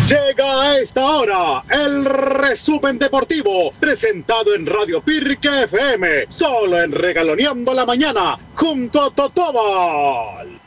Llega a esta hora el resumen deportivo presentado en Radio Pirque FM, solo en Regaloneando la Mañana, junto a Totobal.